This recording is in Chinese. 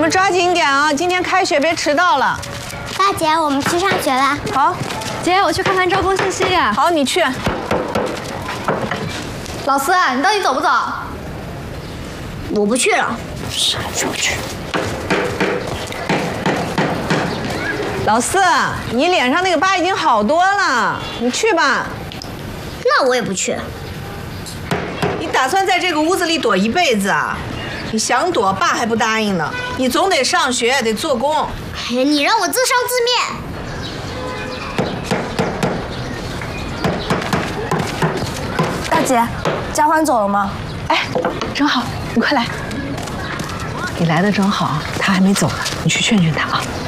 们抓紧点啊！今天开学别迟到了。 大姐，我们去上学了。 好， 姐，我去看看招工信息呀。 好，你去。 老师，你到底走不走？ 我不去了。 啥去不去？老四，你脸上那个疤已经好多了，你去吧。 那我也不去。 你打算在这个屋子里躲一辈子啊？你想躲，爸还不答应呢。你总得上学，得做工。 哎呀，你让我自生自灭。 大姐，嘉欢走了吗？ 哎，正好，你快来。你来的正好，他还没走呢，你去劝劝他啊。